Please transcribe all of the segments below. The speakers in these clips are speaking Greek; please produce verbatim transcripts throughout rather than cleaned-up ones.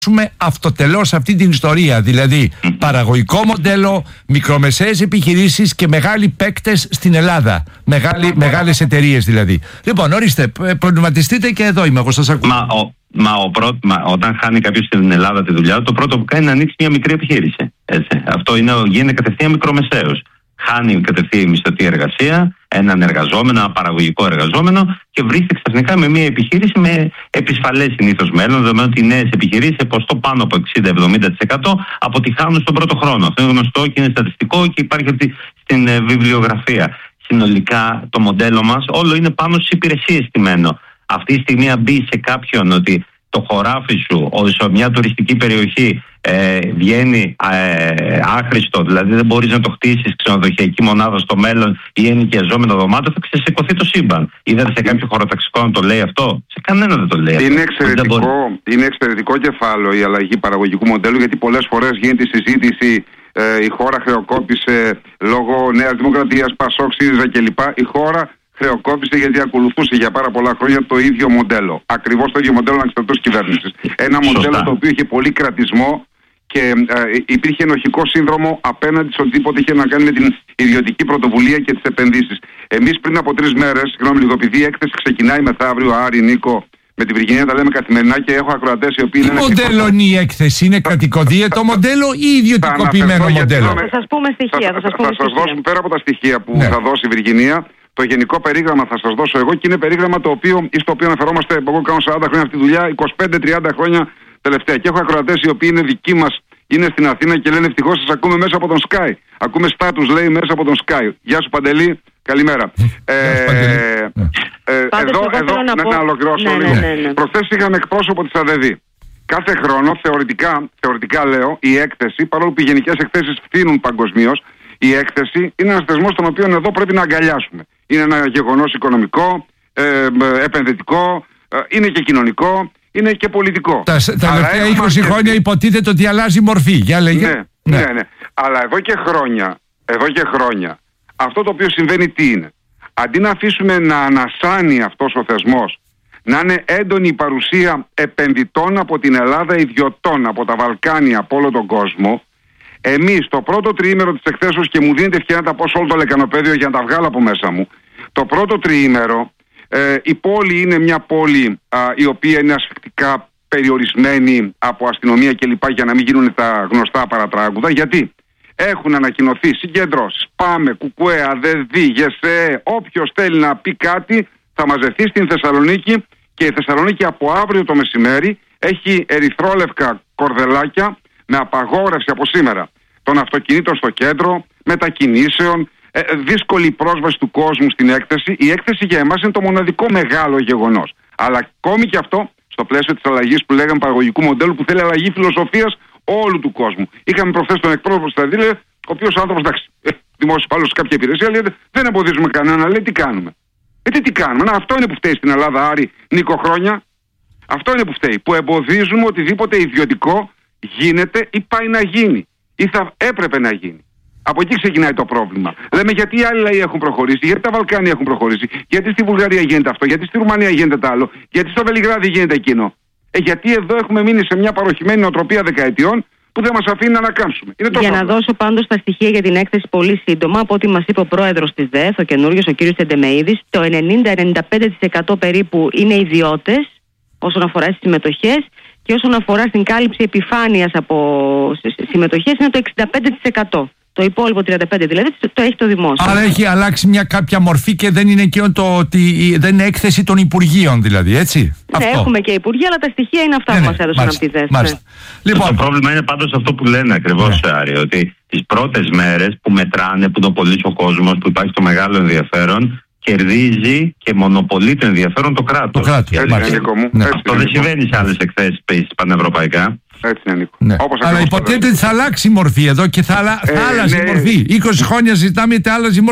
αυτοτελώς αυτή την ιστορία. Δηλαδή, παραγωγικό μοντέλο, μικρομεσαίες επιχειρήσεις και μεγάλοι παίκτες στην Ελλάδα. Μεγάλοι, μεγάλες εταιρείες δηλαδή. Λοιπόν, ορίστε, προβληματιστείτε και εδώ είμαι, εγώ σας ακούω. Μα, ο, μα, ο πρω, μα όταν χάνει κάποιος στην Ελλάδα τη δουλειά, το πρώτο που κάνει είναι να ανοίξει μια μικρή επιχείρηση. Έτσι. Αυτό είναι, γίνεται κατευθείαν μικρομεσαίος. Χάνει κατευθείαν μισθωτή εργασία, έναν εργαζόμενο, ένα παραγωγικό εργαζόμενο και βρίσκεται ξαφνικά με μια επιχείρηση με επισφαλές συνήθως μέλλον, δεδομένου ότι οι νέες επιχειρήσεις σε ποστό πάνω από εξήντα με εβδομήντα τοις εκατό αποτυχάνουν στον πρώτο χρόνο. Αυτό είναι γνωστό και είναι στατιστικό και υπάρχει στην ε, βιβλιογραφία. Συνολικά το μοντέλο μας όλο είναι πάνω στις υπηρεσίες στημένο. Αυτή τη στιγμή, αν μπει σε κάποιον ότι το χωράφι σου σε μια τουριστική περιοχή ε, βγαίνει ε, άχρηστο, δηλαδή δεν μπορείς να το χτίσεις ξενοδοχειακή μονάδα στο μέλλον ή ενοικιαζόμενο δωμάτιο, θα ξεσηκωθεί το σύμπαν. Είδατε σε κάποιο χωροταξικό να το λέει αυτό? Σε κανένα δεν το λέει αυτό. Είναι εξαιρετικό, μπορεί... είναι εξαιρετικό κεφάλαιο η αλλαγή παραγωγικού μοντέλου, γιατί πολλές φορές γίνεται η συζήτηση. Ε, η χώρα χρεοκόπησε λόγω Νέας Δημοκρατίας, Πασόκ, ΣΥΡΙΖΑ κλπ. Η χώρα χρεοκόπησε γιατί ακολουθούσε για πάρα πολλά χρόνια το ίδιο μοντέλο. Ακριβώς το ίδιο μοντέλο ανεξαρτητός κυβέρνησης. Ένα Σωστά. μοντέλο το οποίο είχε πολύ κρατισμό και ε, υπήρχε ενοχικό σύνδρομο απέναντι σε οτιδήποτε είχε να κάνει με την ιδιωτική πρωτοβουλία και τις επενδύσεις. Εμείς πριν από τρεις μέρες, συγγνώμη λίγο, επειδή η έκθεση ξεκινάει μεθαύριο, Άρη, Νίκο, με την Βυργινία τα λέμε καθημερινά και έχω ακροατές οι οποίοι τι είναι. Τι μοντέλο είναι η έκθεση, είναι κρατικοδίαιτο μοντέλο ή ιδιωτικοποιημένο μοντέλο? Θα σας πούμε στοιχεία. Θα, θα, σας, πούμε θα, θα σας δώσω πέρα από τα στοιχεία που ναι. θα δώσει η Βυργινία. Το γενικό περίγραμμα θα σας δώσω εγώ και είναι περίγραμμα το οποίο, στο οποίο αναφερόμαστε. Εγώ κάνω σαράντα χρόνια αυτή τη δουλειά, είκοσι πέντε τριάντα χρόνια τελευταία. Και έχω ακροατές οι οποίοι είναι δικοί μας, είναι στην Αθήνα και λένε ευτυχώς σας ακούμε μέσα από τον Sky. Ακούμε status, λέει, μέσα από τον Sky. Γεια σου Παντελή, καλημέρα. ε, ε, ε, εδώ, εδώ να, να, να ολοκληρώσω ναι, λίγο. Ναι, ναι, ναι. Προχθές είχαμε εκπρόσωπο της ΑΔΕΔ. Κάθε χρόνο, θεωρητικά, θεωρητικά λέω, η έκθεση, παρόλο που οι γενικές εκθέσεις φθήνουν παγκοσμίως, η έκθεση είναι ένας θεσμός τον οποίο εδώ πρέπει να αγκαλιάσουμε. Είναι ένα γεγονός οικονομικό, ε, επενδυτικό, ε, είναι και κοινωνικό, είναι και πολιτικό. Τα τελευταία είκοσι χρόνια υποτίθεται ότι αλλάζει μορφή. Για λέγε. Ναι, ναι, ναι, ναι. Αλλά εδώ και χρόνια, εδώ και χρόνια, αυτό το οποίο συμβαίνει τι είναι? Αντί να αφήσουμε να ανασάνει αυτός ο θεσμός, να είναι έντονη η παρουσία επενδυτών από την Ελλάδα, ιδιωτών από τα Βαλκάνια, από όλο τον κόσμο, εμείς το πρώτο τριήμερο της εκθέσεως, και μου δίνεται ευκαιρία να τα πω σε όλο το λεκανοπέδιο για να τα βγάλω από μέσα μου, το πρώτο τριήμερο ε, η πόλη είναι μια πόλη α, η οποία είναι ασφικτικά περιορισμένη από αστυνομία κλπ, για να μην γίνουν τα γνωστά παρατράγουδα. Γιατί έχουν ανακοινωθεί συγκεντρώσεις, πάμε, Κουκουέ, ΑΔΕΔ, ΓΕΣΕ, όποιος θέλει να πει κάτι θα μαζευτεί στην Θεσσαλονίκη, και η Θεσσαλονίκη από αύριο το μεσημέρι έχει ερυθρόλευκα κορδελάκια με απαγόρευση από σήμερα των αυτοκινήτων στο κέντρο, μετακινήσεων, ε, δύσκολη πρόσβαση του κόσμου στην έκθεση. Η έκθεση για εμάς είναι το μοναδικό μεγάλο γεγονός. Αλλά ακόμη και αυτό στο πλαίσιο της αλλαγής που λέγαμε παραγωγικού μοντέλου, που θέλει αλλαγή φιλοσοφίας όλου του κόσμου. Είχαμε προχθές τον εκπρόσωπο της ΑΔΕΔ, ο οποίος άνθρωπος, εντάξει, ε, δημόσιος υπάλληλος σε κάποια υπηρεσία, λέει δεν εμποδίζουμε κανένα, λέει τι κάνουμε. Ε, τι, τι κάνουμε, να, αυτό είναι που φταίει στην Ελλάδα, Άρη, Νίκο, χρόνια. Αυτό είναι που φταίει, που εμποδίζουμε οτιδήποτε ιδιωτικό γίνεται ή πάει να γίνει ή θα έπρεπε να γίνει. Από εκεί ξεκινάει το πρόβλημα. Λέμε γιατί οι άλλοι λαοί έχουν προχωρήσει, γιατί τα Βαλκάνια έχουν προχωρήσει, γιατί στη Βουλγαρία γίνεται αυτό, γιατί στη Ρουμανία γίνεται το άλλο, γιατί στο Βελιγράδι γίνεται εκείνο. Ε, γιατί εδώ έχουμε μείνει σε μια παροχημένη νοοτροπία δεκαετιών που δεν μας αφήνει να ανακάμψουμε. Είναι για να δώσω πάντως τα στοιχεία για την έκθεση πολύ σύντομα, από ό,τι μας είπε ο πρόεδρος της ΔΕΘ, ο καινούριος, ο κ. Τεντεμεΐδης, το ενενήντα με ενενήντα πέντε τοις εκατό περίπου είναι ιδιώτες όσον αφορά στις συμμετοχές, και όσον αφορά στην κάλυψη επιφάνειας από συμμετοχές είναι το εξήντα πέντε τοις εκατό. Το υπόλοιπο τριάντα πέντε τοις εκατό δηλαδή το έχει το δημόσιο. Άρα έχει αλλάξει μια κάποια μορφή και δεν είναι και το ότι δεν είναι έκθεση των Υπουργείων, δηλαδή, έτσι. Ναι, αυτό. Έχουμε και Υπουργεία, αλλά τα στοιχεία είναι αυτά ναι, που μας έδωσαν από τη ΔΕΘ. Ναι. Λοιπόν, το πρόβλημα είναι πάντως αυτό που λένε ακριβώς, ναι. Άρη, ότι τις πρώτες μέρες που μετράνε, που είναι ο πολύς ο κόσμος, που υπάρχει το μεγάλο ενδιαφέρον, κερδίζει και μονοπολεί το ενδιαφέρον το κράτος. Το κράτος. Έτσι, έτσι, Νίκο μου. Ναι. Έτσι, αυτό δεν συμβαίνει σε άλλες εκθέσεις πανευρωπαϊκά. Έτσι είναι, Νίκο. Ναι. Αλλά υποτίθεται ότι θα αλλάξει η μορφή εδώ και θα, ε, θα άλλαζει η ναι. μορφή. είκοσι χρόνια ζητάμε είτε άλλαζει η μορφή.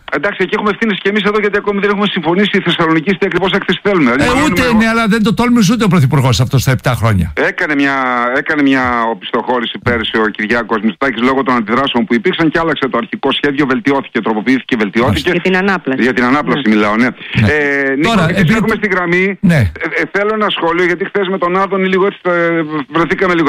Εντάξει, εκεί έχουμε ευθύνες και εμείς εδώ, γιατί ακόμη δεν έχουμε συμφωνήσει η Θεσσαλονίκη τι ακριβώς έκθεση θέλουμε. Ε, δηλαδή, ούτε εγώ... ναι, αλλά δεν το τόλμησε ούτε ο Πρωθυπουργός αυτό στα επτά χρόνια. Έκανε μια, έκανε μια οπισθοχώρηση πέρσι ο Κυριάκος Μητσοτάκης λόγω των αντιδράσεων που υπήρξαν και άλλαξε το αρχικό σχέδιο, βελτιώθηκε, τροποποιήθηκε, βελτιώθηκε. Για την ανάπλαση. Για την ανάπλαση ναι. μιλάω, ναι. ναι. Ε, Νίκο, Τώρα, επειδή επειδή... έχουμε στη γραμμή, ναι. ε, ε, θέλω ένα σχόλιο, γιατί χθες με τον Άδωνη λίγο έτσι βρεθήκαμε λίγο